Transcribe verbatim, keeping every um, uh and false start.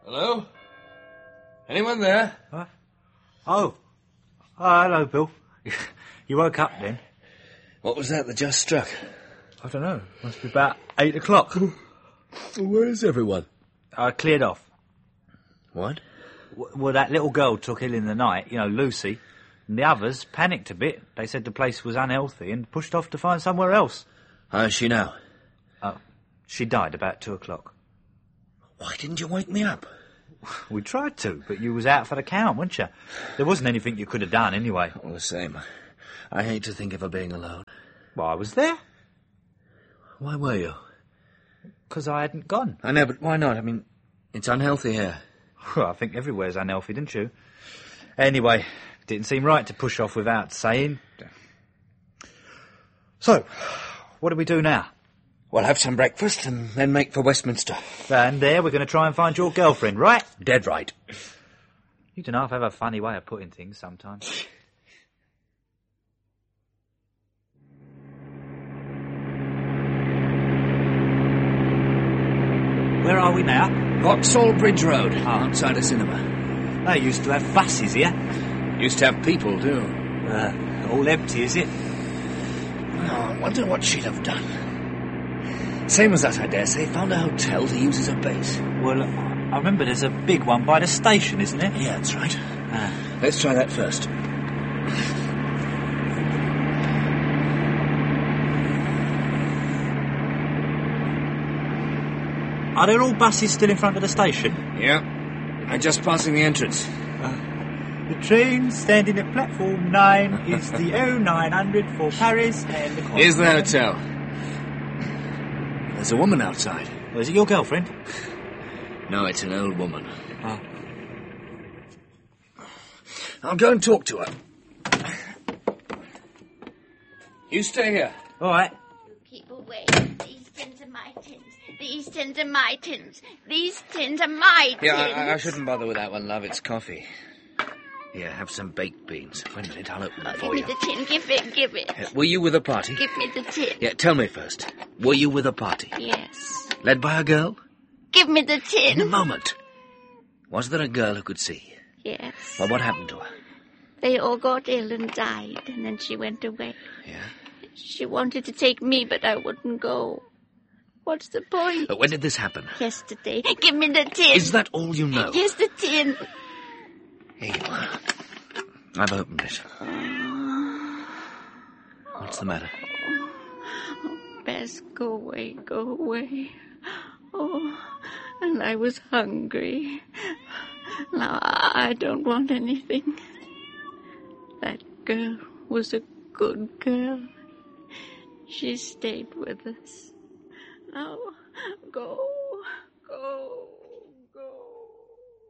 Hello? Anyone there? Huh? Oh. Oh, hello, Bill. You woke up then? What was that that just struck? I don't know. Must be about eight o'clock. Where is everyone? I cleared off. What? W- well, that little girl took ill in the night, you know, Lucy, and the others panicked a bit. They said the place was unhealthy and pushed off to find somewhere else. How is she now? Oh, she died about two o'clock. Why didn't you wake me up? We tried to, but you was out for the count, weren't you? There wasn't anything you could have done anyway. All the same. I hate to think of her being alone. Well, I was there. Why were you? Because I hadn't gone. I know, but why not? I mean, it's unhealthy here. Well, I think everywhere's unhealthy, didn't you? Anyway, it didn't seem right to push off without saying. So, what do we do now? We'll have some breakfast and then make for Westminster. And there we're going to try and find your girlfriend, right? Dead right. You don't half have a funny way of putting things sometimes. Where are we now? Vauxhall Bridge Road, oh. outside a cinema. They used to have buses here. Used to have people, too. Uh, all empty, is it? Oh, I wonder what she'd have done. Same as us, I dare say. Found a hotel to use as a base. Well, I remember there's a big one by the station, isn't there? Yeah, that's right. Ah. Let's try that first. Are there all buses still in front of the station? Yeah. I'm just passing the entrance. Uh, the train standing at platform nine is the oh nine hundred for Paris and the... Here's the hotel. There's a woman outside. Well, is it your girlfriend? No, it's an old woman. Oh. I'll go and talk to her. You stay here. All right. Keep away. These tins are my tins. These tins are my tins. These tins are my tins. Yeah, I, I shouldn't bother with that one, love. It's coffee. Here, have some baked beans. Wait a minute, I'll open it oh, for give you. me the tin. Give it, give it. Uh, were you with a party? Give me the tin. Yeah, tell me first. Were you with a party? Yes. Led by a girl? Give me the tin. In a moment. Was there a girl who could see? Yes. Well, what happened to her? They all got ill and died, and then she went away. Yeah? She wanted to take me, but I wouldn't go. What's the point? Uh, when did this happen? Yesterday. Give me the tin. Is that all you know? Yes, the tin. Here you are. I've opened it. What's the matter? Oh, Bess, go away, go away. Oh, and I was hungry. Now, I don't want anything. That girl was a good girl. She stayed with us. Now, go.